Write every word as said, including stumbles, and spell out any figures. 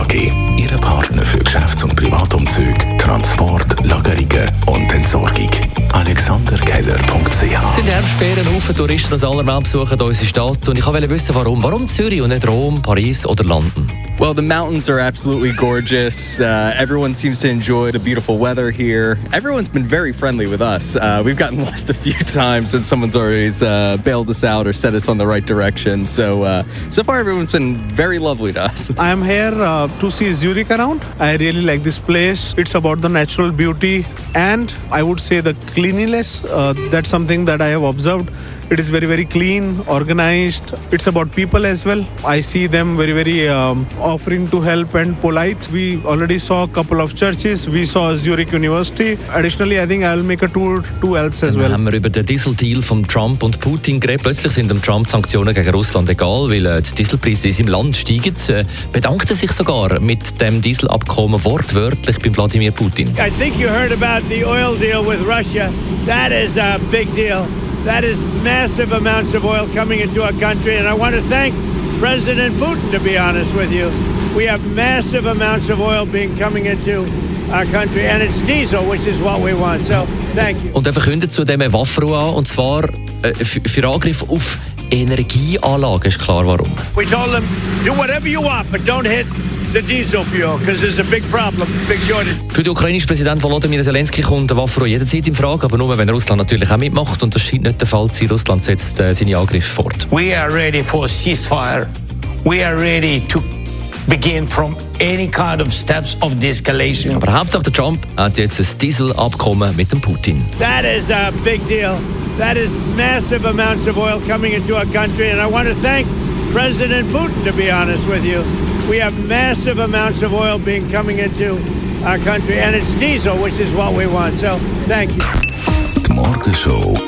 A G. Ihr Partner für Geschäfts- und Privatumzüge, Transport, Lagerungen und Entsorgung. alexander keller punkt c h. Es sind Herbstferien, Haufen Touristen aus aller Welt besuchen unsere Stadt. Und ich wollte wissen, warum. Warum Zürich und nicht Rom, Paris oder London? Well, the mountains are absolutely gorgeous. Uh, everyone seems to enjoy the beautiful weather here. Everyone's been very friendly with us. Uh, we've gotten lost a few times and someone's always uh, bailed us out or set us on the right direction. So, uh, so far everyone's been very lovely to us. I'm here uh, to see Zurich around. I really like this place. It's about the natural beauty and I would say the cleanliness. Uh, that's something that I have observed. It is very, very clean, organized. It's about people as well. I see them very, very um, offering to help and polite. We already saw a couple of churches. We saw Zurich University. Additionally, I think I'll make a tour to Alps as well. Dann haben wir über den Dieseldeal von Trump und Putin geredet. Plötzlich sind dem Trump Sanktionen gegen Russland egal, weil äh, die Dieselpreise in seinem Land steigen. Äh, bedankt er sich sogar mit dem Dieselabkommen wortwörtlich bei Wladimir Putin. I think you heard about the oil deal with Russia. That is a big deal. That is massive amounts of oil coming into our country, and I want to thank President Putin, to be honest with you. We have massive amounts of oil being coming into our country, and it's diesel, which is what we want. So, thank you. Und er verkündet zudem eine Waffenruhe an, und zwar äh, für Angriff auf Energieanlagen. Ist klar, warum. We told them, do whatever you want, but don't hit the diesel fuel, because there's a big problem, big shortage. Für den ukrainischen Präsident Volodymyr Zelensky kommt eine Waffenruhe jederzeit in Frage, aber nur, wenn Russland natürlich auch mitmacht. Und das scheint nicht der Fall zu sein. Russland setzt äh, seine Angriffe fort. We are ready for a ceasefire. We are ready to begin from any kind of steps of de-escalation. Aber Hauptsache der Trump hat jetzt ein Dieselabkommen mit dem Putin. That is a big deal. That is massive amounts of oil coming into our country, and I want to thank President Putin, to be honest with you. We have massive amounts of oil being coming into our country, and it's diesel, which is what we want. So, thank you. Die Morgenshow